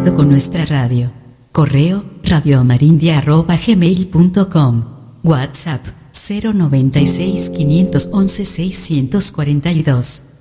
contacto con nuestra radio. Correo radioamarindia@gmail.com. WhatsApp 096 511 642.